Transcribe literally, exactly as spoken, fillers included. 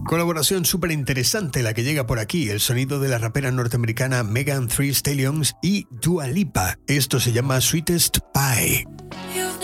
Colaboración súper interesante la que llega por aquí, el sonido de la rapera norteamericana Megan Thee Stallion y Dua Lipa. Esto se llama Sweetest Pie.